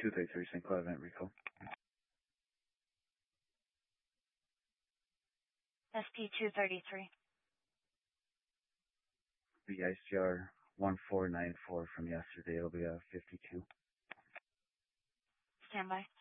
233 St. Cloud event recall. SP-233. The ICR 1494 from yesterday. It'll be a 52. Stand by.